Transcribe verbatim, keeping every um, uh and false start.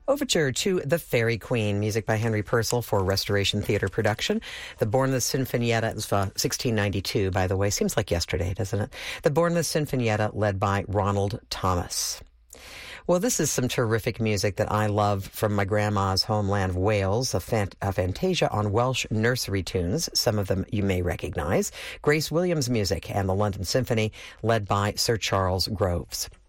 Overture to The Fairy Queen, music by Henry Purcell for Restoration Theatre production. The Bournemouth Sinfonietta is uh, sixteen ninety-two, by the way. Seems like yesterday, doesn't it? The Bournemouth Sinfonietta, led by Ronald Thomas. Well, this is some terrific music that I love from my grandma's homeland of Wales, a, fant- a fantasia on Welsh nursery tunes. Some of them you may recognize. Grace Williams music and the London Symphony, led by Sir Charles Groves.